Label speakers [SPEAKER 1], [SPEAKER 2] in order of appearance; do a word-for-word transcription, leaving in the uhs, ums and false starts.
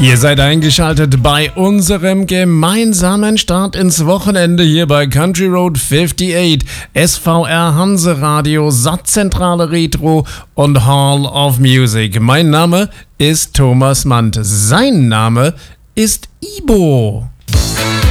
[SPEAKER 1] Ihr seid eingeschaltet bei unserem gemeinsamen Start ins Wochenende hier bei Country Road achtundfünfzig, S V R Hanse Radio, Satzzentrale Retro und Hall of Music. Mein Name ist Thomas Mann. Sein Name ist Ibo.